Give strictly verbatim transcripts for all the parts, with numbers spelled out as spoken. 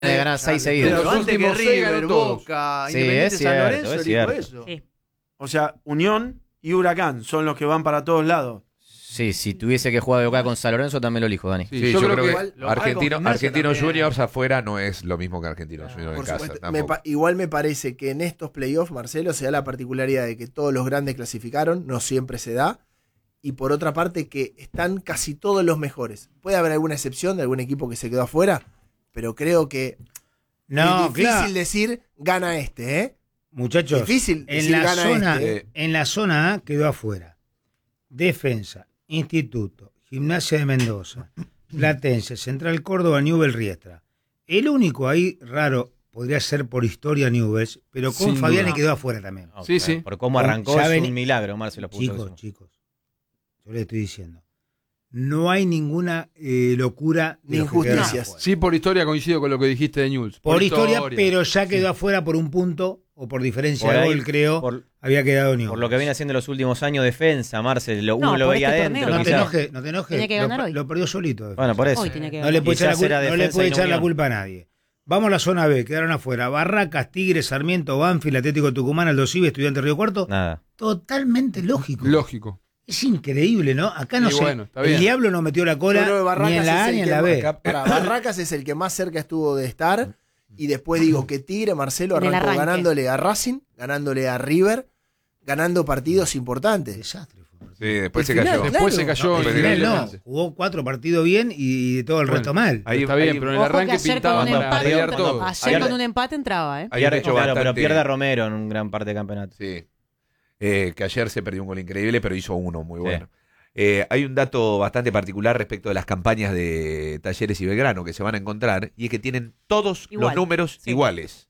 de ganar seis seguidos. Pero antes que River, Boca, sí, Independiente es San cierto, Lorenzo, es dijo cierto. eso. Sí. O sea, Unión y Huracán son los que van para todos lados. Sí, si tuviese que jugar de local con San Lorenzo también lo elijo, Dani. Sí, Sí, yo, yo creo, creo que, que igual- Argentino, algo gimnasia Argentinos también. Juniors afuera no es lo mismo que Argentinos Juniors en Por casa. supuesto. Me tampoco. pa- igual me parece que en estos playoffs, Marcelo, se da la particularidad de que todos los grandes clasificaron, no siempre se da. Y por otra parte, que están casi todos los mejores. Puede haber alguna excepción de algún equipo que se quedó afuera, pero creo que No, es difícil claro. decir gana este, ¿eh? Muchachos, Difícil en decir la, gana zona, este. eh. en la zona A quedó afuera. Defensa, Instituto, Gimnasia de Mendoza, Platense, Central Córdoba, Newell's Riestra. El único ahí raro podría ser por historia Newell's, pero con Sin Fabián duda. le quedó afuera también. Ok, Sí, sí. Por cómo arrancó Ya es ven- un milagro, Marcelo. puso Chicos, eso. chicos, yo les estoy diciendo. No hay ninguna eh, locura Ni los que quedaron injusticias. afuera. Sí, por historia coincido con lo que dijiste de Newell's. Por, historia, pero ya quedó afuera por un punto o por diferencia Por de ahí, gol, creo. por- había quedado Newell's. Por lo que viene haciendo los últimos años defensa, Marcel, lo, No, uno lo por veía este adentro. torneo No te quizás. enojes, no te enojes. Tenía que lo, ganar hoy. lo perdió solito. defensa. Bueno, por eso. Hoy tiene que No le puede echar, la, Quizás era cul- no le defensa puede y no echar la Unión. culpa a nadie. Vamos a la zona B, quedaron afuera. Barracas, Tigres, Sarmiento, Banfield, Atlético Tucumán, Aldo Civi, Estudiantes Río Cuarto. Nada. Totalmente lógico. Lógico. Es increíble, ¿no? Acá no Y sé. bueno, está el bien. diablo no metió la Yo cola creo que Barracas ni en la es A el ni en que la más- B. Para, Barracas es el que más cerca estuvo de estar. Y después digo que Tigre, Marcelo, En el arrancó arranque. ganándole a Racing, ganándole a River, ganando partidos importantes. Desastre fue. Sí, después El se final, cayó. claro. Después se cayó. No, Al pero final increíblemente. no, jugó cuatro partidos bien y, y todo el Bueno. resto mal. Ahí- Está bien, ahí- pero en el Ojo que arranque ayer con pintaban un para empate, pelear todo. ayer con un empate entraba, ¿eh? Hay un Pierde- hecho claro, pero bastante- pierde a Romero en un gran parte del campeonato. Sí. Eh, que ayer se perdió un gol increíble, pero hizo uno muy bueno. Eh, hay un dato bastante particular respecto de las campañas de Talleres y Belgrano que se van a encontrar, y es que tienen todos Igual, los números sí. iguales.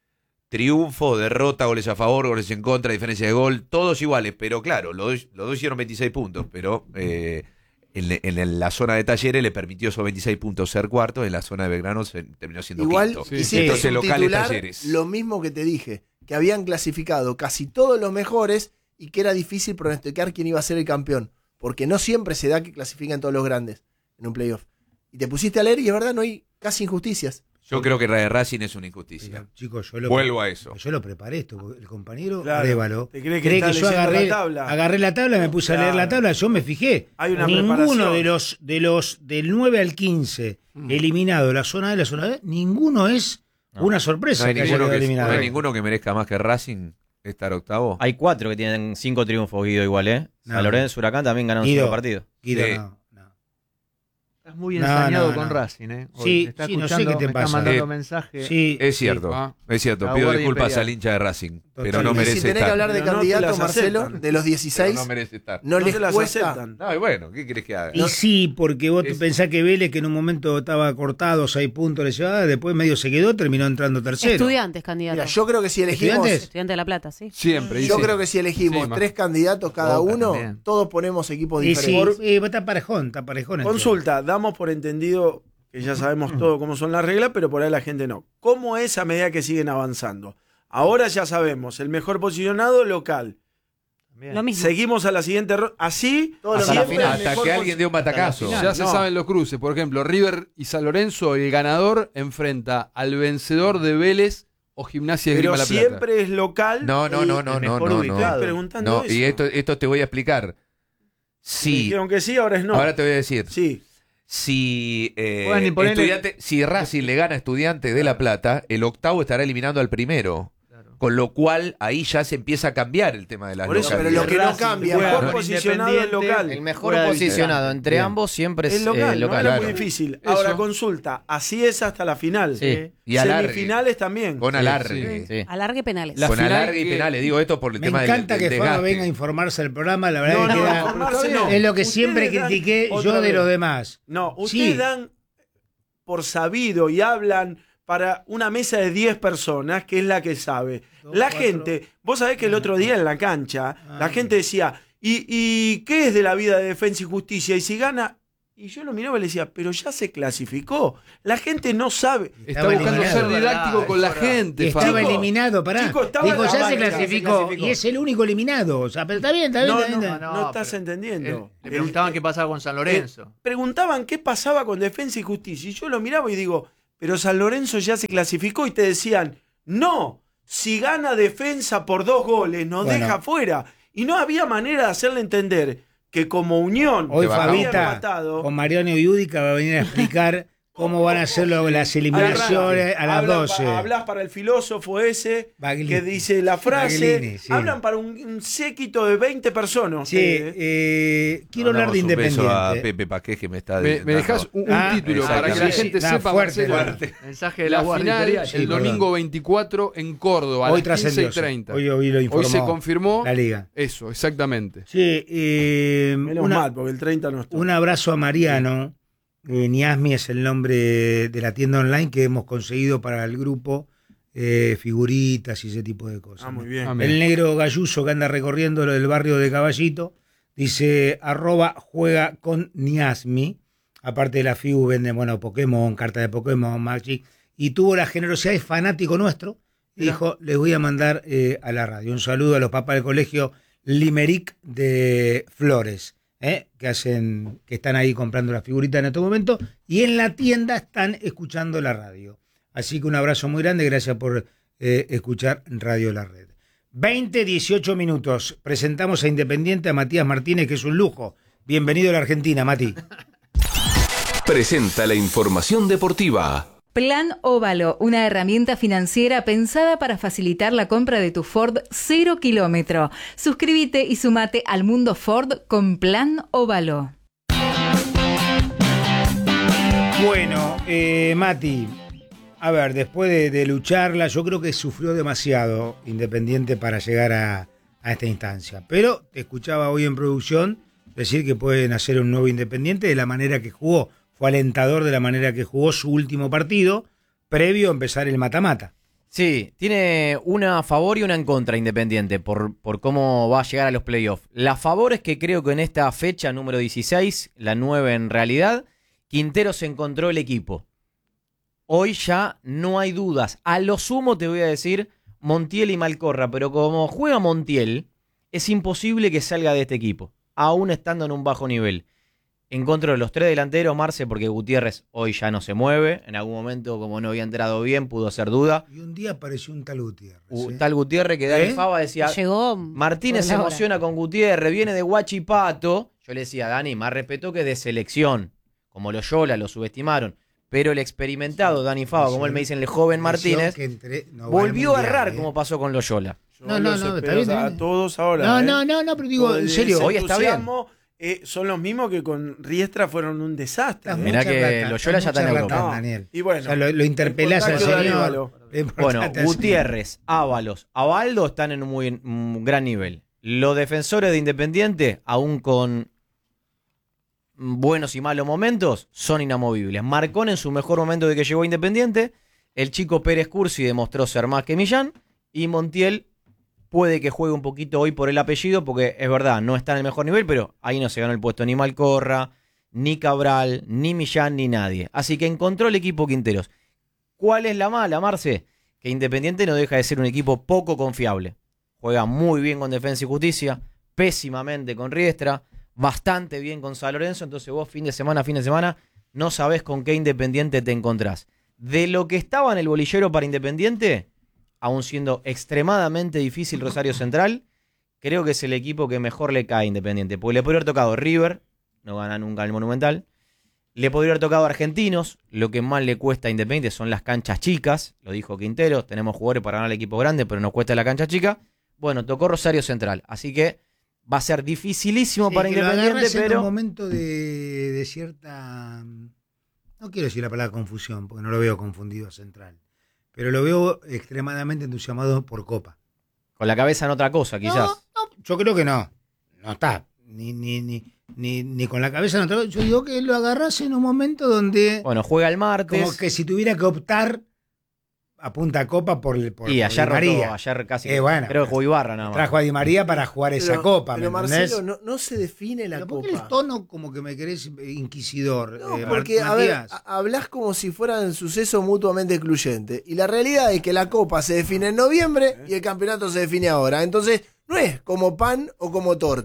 Triunfo, derrota, goles a favor, goles en contra, diferencia de gol, todos iguales, pero claro, los dos, los dos hicieron veintiséis puntos, pero eh, en, en la zona de Talleres le permitió esos veintiséis puntos ser cuarto, en la zona de Belgrano se terminó siendo Igual quinto. Sí. hiciste Entonces un locales titular, Talleres. lo mismo que te dije, que habían clasificado casi todos los mejores y que era difícil pronosticar quién iba a ser el campeón, porque no siempre se da que clasifican todos los grandes en un playoff. Y te pusiste a leer y es verdad, no hay casi injusticias. Yo creo que Racing es una injusticia. Pero, chicos, yo lo, Vuelvo a eso. yo lo preparé esto, porque el compañero Claro. Arévalo ¿Te crees que cree está que yo leyendo agarré la tabla? agarré la tabla, me puse a leer la Claro. tabla, yo me fijé. Hay una Ninguno preparación. de los de los del nueve al quince Mm. eliminado, la zona A y la zona B, ninguno es No. una sorpresa No hay, que haya ninguno quedado que, eliminado. no hay ninguno que merezca más que Racing estar octavo. Hay cuatro que tienen cinco triunfos, Guido, igual, ¿eh? No. San Lorenzo, Huracán también ganaron Guido. cinco partidos. Guido, Sí. no, no. Estás muy No, ensañado no, con no. Racing, ¿eh? Hoy Sí, me está sí, no sé escuchando, qué te me pasa. está mandando Eh, mensaje. Sí, Es cierto, Ah. es cierto. La Pido Guardia disculpas Imperial. al hincha de Racing, pero no Totalmente. Y merece si tenés que estar. hablar de Pero no te candidatos, las Marcelo, aceptan. de los Pero dieciséis, no merece estar. no, No les se las cuesta. aceptan. No, y bueno, ¿qué querés que haga? Y sí, porque vos Es- pensás que Vélez, que en un momento estaba cortado, seis puntos le llevaba, después medio se quedó, terminó entrando tercero. Estudiantes, candidatos. Mira, yo creo que si elegimos, ¿Estudiantes? Estudiante de La Plata, sí. Siempre. yo dice. creo que si elegimos Sí, más. tres candidatos cada Boca uno, también. todos ponemos equipos Y sí, diferentes. eh, está parejón, está parejón. el Consulta, damos por entendido que ya sabemos todo cómo son las reglas, pero por ahí la gente no. ¿Cómo es a medida que siguen avanzando? Ahora ya sabemos, el mejor posicionado local. Lo mismo. Seguimos a la siguiente ronda. Así, Todos los Hasta, la siempre final, el hasta mejor que posi- alguien dé un batacazo. Ya se No. saben los cruces. Por ejemplo, River y San Lorenzo, el ganador enfrenta al vencedor de Vélez o Gimnasia de Pero Grima La Plata. siempre es local. No, no, no, el no, no, mejor no, ubicado. no. Estoy preguntando No, eso. y esto, esto te voy a explicar. Si, Dijeron que sí, ahora es no. ahora te voy a decir. Sí. Si, eh, Pueden ni ponerle- estudiante, si Racing le gana a Estudiante de La Plata, el octavo estará eliminando al primero. Con lo cual, ahí ya se empieza a cambiar el tema de las Por eso, pero lo que no Racing cambia, juega mejor con posicionado es local. El mejor Fuera de posicionado visitante. entre Bien. ambos siempre es, Es local, eh, no local. era claro. muy difícil. Eso. Ahora, consulta, así es hasta la final. Sí. Y alargue. Semifinales también. Con Sí, alargue. Sí. Alargue penales. La Con final alargue y que- penales. Digo esto por el Me tema del, encanta del que Faba desgaste. venga a informarse del programa, la verdad No, que no, queda- informarse no. es lo que Ustedes siempre dan- critiqué otra yo de vez. los demás. No, ustedes Sí. dan por sabido y hablan para una mesa de diez personas, que es la que sabe. Dos, La cuatro. gente, vos sabés que el otro día en la cancha, Ah. la gente decía, ¿y, ¿y qué es de la vida de Defensa y Justicia? Y si gana... Y yo lo miraba y le decía, pero ya se clasificó. La gente no sabe. Está Estaba buscando eliminado. ser didáctico con la gente, Y estaba Fabio. eliminado, pará. Chico, estaba- Dijo, ya estaba- se ya se clasificó, clasificó. y es el único eliminado. O sea, pero está bien, está bien, No, está bien. no, está bien. no, no, estás pero entendiendo. Él- Le El- preguntaban qué pasaba con San Lorenzo. Eh, preguntaban qué pasaba con Defensa y Justicia. Y yo lo miraba y digo, pero San Lorenzo ya se clasificó y te decían, no, si gana Defensa por dos goles, nos Bueno. deja fuera. Y no había manera de hacerle entender que como Unión Hoy había Fabita empatado, con Mariano Yudica va a venir a explicar cómo van a ser lo- las eliminaciones a las hablan doce. pa- hablas para el filósofo ese Baglini. que dice la frase. Baglini, sí. Hablan para un, un séquito de veinte personas. Sí, ustedes. eh, quiero hablar de Mandamos un beso a Independiente. Pepe Paqués que me está Me, me dando- dejás un, un Ah, título para que la exactamente. gente Sí, sí, sepa, fuerte, Marcelo. fuerte. Mensaje de La la guardia final imperial. Sí, el perdón. domingo veinticuatro en Córdoba a Hoy las quince y trascendió. treinta. Hoy, hoy lo informó Hoy se confirmó la liga. eso, exactamente. Sí, eh, Menos una- mal, porque el treinta no está. un abrazo a Mariano. Eh, Niasmi es el nombre de la tienda online que hemos conseguido para el grupo, eh, figuritas y ese tipo de cosas. Ah, muy bien. Ah, mira. El negro galluso que anda recorriendo lo del barrio de Caballito dice arroba juega con Niasmi. Aparte de la figu venden, bueno, Pokémon, carta de Pokémon, Magic. Y tuvo la generosidad de fanático nuestro. Y dijo, les voy a mandar eh, a la radio. Un saludo a los papás del colegio Limerick de Flores. ¿eh? Que hacen, que están ahí comprando las figuritas en este momento. Y en la tienda están escuchando la radio. Así que un abrazo muy grande. Gracias por eh, escuchar Radio La Red. veinte, dieciocho minutos. Presentamos a Independiente a Matías Martínez, que es un lujo. Bienvenido a la Argentina, Mati. Presenta la información deportiva. Plan Óvalo, una herramienta financiera pensada para facilitar la compra de tu Ford cero kilómetro. Suscríbete y sumate al mundo Ford con Plan Óvalo. Bueno, eh, Mati, a ver, después de, de lucharla, yo creo que sufrió demasiado Independiente para llegar a, a esta instancia. Pero te escuchaba hoy en producción decir que pueden hacer un nuevo Independiente de la manera que jugó. Fue alentador de la manera que jugó su último partido, previo a empezar el mata-mata. Sí, tiene una a favor y una en contra Independiente por, por cómo va a llegar a los playoffs. La a favor es que creo que en esta fecha número dieciséis, la nueve en realidad, Quintero se encontró el equipo. Hoy ya no hay dudas. A lo sumo te voy a decir Montiel y Malcorra, pero como juega Montiel, es imposible que salga de este equipo, aún estando en un bajo nivel. En contra de los tres delanteros, Marce, porque Gutiérrez hoy ya no se mueve. En algún momento, como no había entrado bien, pudo hacer duda. Y un día apareció un tal Gutiérrez. Uh, ¿eh? Tal Gutiérrez que Dani ¿Eh? Fava decía, Llegó. Martínez por se la hora. emociona con Gutiérrez, viene de Huachipato. Yo le decía, Dani, más respeto que de selección. Como los Yola, lo subestimaron. Pero el experimentado Dani Fava, como él me dice, el joven Martínez, Que entre- no va al volvió a Mundial, errar ¿eh? como pasó con los Yola. Yo No, no, los no, espero está bien, a bien. todos ahora. No, ¿eh? no, no, no, pero digo, Todo en el- serio. ese Hoy está bien. entusiasmo, eh, son los mismos que con Riestra fueron un desastre. Estás ¿eh? Mirá mucha que rata, los Yola ya estás están en mucha Europa. rata, No. Daniel. Y bueno, O sea, lo, lo interpelás al el contagio de señor. Aníbalo. lo Bueno, importante al Gutiérrez, Ábalos, Abaldo están en un muy un gran nivel. Los defensores de Independiente, aún con buenos y malos momentos, son inamovibles. Marcón en su mejor momento de que llegó a Independiente, el chico Pérez Cursi demostró ser más que Millán, y Montiel puede que juegue un poquito hoy por el apellido, porque es verdad, no está en el mejor nivel, pero ahí no se ganó el puesto ni Malcorra, ni Cabral, ni Millán, ni nadie. Así que encontró el equipo Quinteros. ¿Cuál es la mala, Marce? Que Independiente no deja de ser un equipo poco confiable. Juega muy bien con Defensa y Justicia, pésimamente con Riestra, bastante bien con San Lorenzo, entonces vos fin de semana, fin de semana, no sabés con qué Independiente te encontrás. De lo que estaba en el bolillero para Independiente, aún siendo extremadamente difícil Rosario Central, creo que es el equipo que mejor le cae a Independiente, porque le podría haber tocado River, no gana nunca el Monumental, le podría haber tocado Argentinos, lo que más le cuesta a Independiente son las canchas chicas, lo dijo Quintero, tenemos jugadores para ganar el equipo grande, pero nos cuesta la cancha chica. Bueno, tocó Rosario Central, así que va a ser dificilísimo Sí, para que lo Independiente, agarrás en pero un momento de, de cierta, no quiero decir la palabra confusión, porque no lo veo confundido a Central, pero lo veo extremadamente entusiasmado por Copa. con la cabeza en otra cosa, quizás. No, no, yo creo que no, no está, ni, ni, ni, ni, ni con la cabeza en otra cosa. Yo digo que lo agarrás en un momento donde, Bueno, juega el martes. como que si tuviera que optar, apunta a Copa por, por, y por ayer Di María. rotó, ayer casi. Eh, bueno, creo que jugó Ibarra nada más. Trajo a Di María para jugar esa Pero- Copa, Pero ¿me entendés? Marcelo, no, no se define la Pero ¿por qué Copa. el tono como que me querés inquisidor? No, eh, porque, a ver, Matías? a- hablas como si fueran sucesos mutuamente excluyentes. Y la realidad es que la Copa se define en noviembre y el campeonato se define ahora. Entonces, no es como pan o como torta.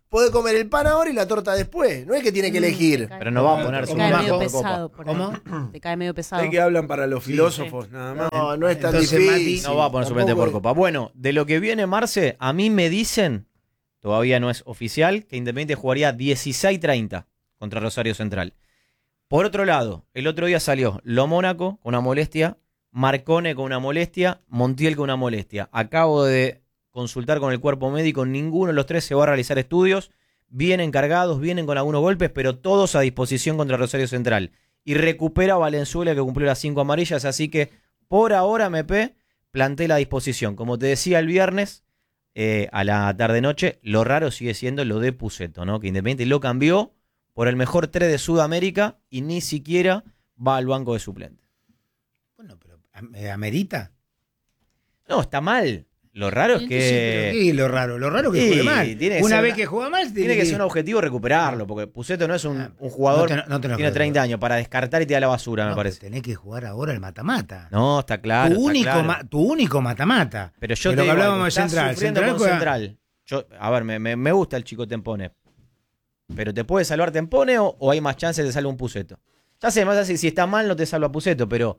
puede comer el pan ahora y la torta después. No es que tiene que elegir. Pero no va a poner Te su cae medio mejor pesado. copa. Por ahí. ¿Cómo? Te cae medio pesado. Sé que hablan para los Sí, filósofos, nada más. No, no es tan Entonces, difícil. No va a poner suplente por Tampoco- copa. Bueno, de lo que viene Marce, a mí me dicen, todavía no es oficial, que Independiente jugaría dieciséis treinta contra Rosario Central. Por otro lado, el otro día salió Lo Mónaco con una molestia, Marcone con una molestia, Montiel con una molestia. Acabo de consultar con el cuerpo médico, ninguno de los tres se va a realizar estudios. Vienen cargados, vienen con algunos golpes, pero todos a disposición contra Rosario Central. Y recupera a Valenzuela, que cumplió las cinco amarillas, así que por ahora, M P, planté la disposición. Como te decía el viernes, eh, a la tarde-noche, lo raro sigue siendo lo de Pusetto, ¿no? Que Independiente lo cambió por el mejor tres de Sudamérica y ni siquiera va al banco de suplentes. Bueno, pero ¿am- ¿amerita? No, está mal. Lo raro es Sí, pero que... ¿qué es lo raro? Lo raro es que Sí, juegue mal. tiene que Una ser vez una- que juega mal, Tiene que ser un objetivo recuperarlo, porque Pusetto no es un, Ah, un jugador no te- no te enojes, tiene treinta Eduardo. años para descartar y tirar a la basura, me No, parece. pero tenés que jugar ahora el mata-mata. No, está claro. tu, está único claro. ma- tu único mata-mata. Pero yo De te lo que digo hablábamos algo, de estás Central. sufriendo Central con juega- Central. Yo, a ver, me, me- me gusta el chico Tempone. Pero ¿te puede salvar Tempone o, o hay más chances de salvar un Pusetto? Ya sé, más así, si está mal no te salva Pusetto, pero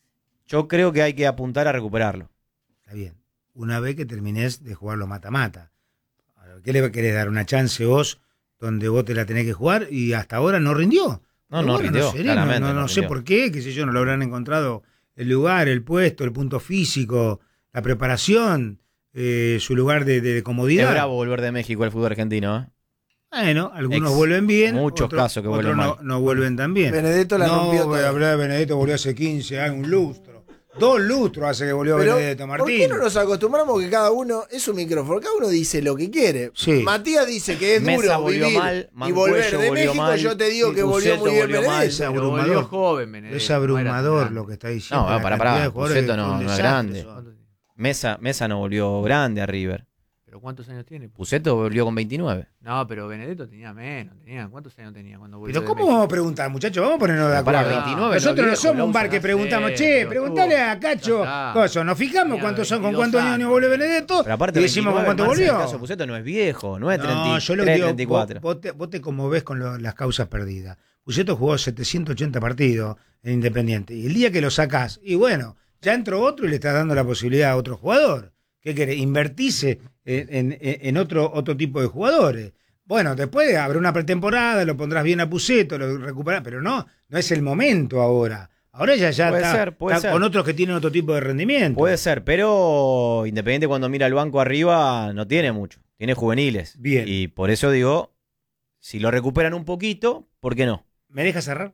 yo creo que hay que apuntar a recuperarlo. Está bien. Una vez que termines de jugar lo mata-mata. Ahora, ¿qué le querés dar? ¿Una chance vos donde vos te la tenés que jugar? Y hasta ahora no rindió. No, Pero no bueno, rindió, sé, claramente No, no- no no sé rindió. por qué, qué sé yo, no lo habrán encontrado el lugar, el puesto, el punto físico, la preparación, eh, su lugar de, de comodidad. Es bravo volver de México al fútbol argentino, ¿eh? Bueno, algunos Ex- vuelven bien, muchos otros, casos que vuelven otros no, mal. no vuelven tan bien. Benedetto la no, rompió voy a toda. hablar de Benedetto, volvió hace quince años, un lustro. Dos lustros hace que volvió Pero, Benedetto ¿por Martín. qué no nos acostumbramos que cada uno es un micrófono? Cada uno dice lo que quiere. Sí. Matías dice que es Mesa duro volvió vivir mal, y volver Mancuello de volvió México. mal, Yo te digo que volvió Pusetto muy bien volvió mal. Benedetto. Es Pero abrumador. volvió joven, Benedetto. Es no era tan abrumador grande. lo que está diciendo. No, la para, cantidad para, de jugadores Pusetto que no- fue un no es desastre grande. son. Mesa, Mesa no volvió grande a River. ¿Pero cuántos años tiene? Pusetto volvió con veintinueve. No, pero Benedetto tenía menos. Tenía, ¿cuántos años tenía cuando volvió Pero de ¿cómo México? vamos a preguntar, muchachos? Vamos a ponernos de Pero para, acuerdo. veintinueve, Nosotros no, no viejo, somos lo un bar usan que así, preguntamos, che, pelotudo. preguntale a Cacho. Ya está. Coso, nos fijamos Tenía cuántos son, con veintidós cuántos años años. volvió Benedetto Pero aparte y decimos con veintinueve, cuánto Marce, en el volvió. caso de Pusetto no es viejo, no es No, yo lo treinta y tres, digo, treinta y vos, cuatro. vos te, vos te conmovés con lo- las causas perdidas. Pusetto jugó setecientos ochenta partidos en Independiente. Y el día que lo sacás, y bueno, ya entró otro y le estás dando la posibilidad a otro jugador. ¿Qué querés? Invertirse en, en- en otro, otro tipo de jugadores. Bueno, después habrá una pretemporada, lo pondrás bien a Pusetto, lo recuperás, pero no, no es el momento ahora. Ahora ya, ya Puede está, ser, puede está ser. con otros que tienen otro tipo de rendimiento. Puede ser, pero Independiente cuando mira al banco arriba no tiene mucho, tiene juveniles. Bien. Y por eso digo, si lo recuperan un poquito, ¿por qué no? ¿Me dejas cerrar?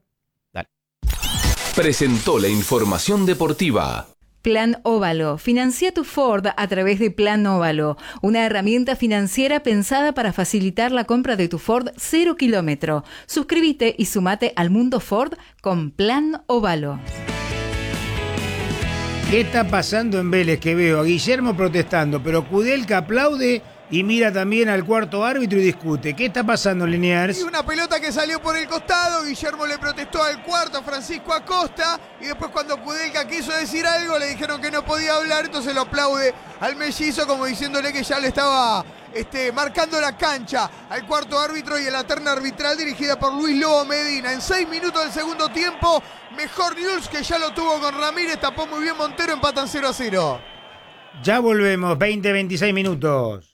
Presentó la información deportiva. Plan Óvalo. Financia tu Ford a través de Plan Óvalo, una herramienta financiera pensada para facilitar la compra de tu Ford cero kilómetro. Suscríbete y sumate al mundo Ford con Plan Óvalo. ¿Qué está pasando en Vélez? Que veo a Guillermo protestando, pero Kudelka aplaude y mira también al cuarto árbitro y discute. ¿Qué está pasando, Liniers? Y una pelota que salió por el costado, Guillermo le protestó al cuarto, Francisco Acosta, y después cuando Kudelka quiso decir algo, le dijeron que no podía hablar, entonces lo aplaude al mellizo como diciéndole que ya le estaba este, marcando la cancha al cuarto árbitro y a la terna arbitral dirigida por Luis Lobo Medina. En seis minutos del segundo tiempo, mejor Newell's que ya lo tuvo con Ramírez, tapó muy bien Montero, empatan cero a cero. Ya volvemos, veinte, veintiséis minutos.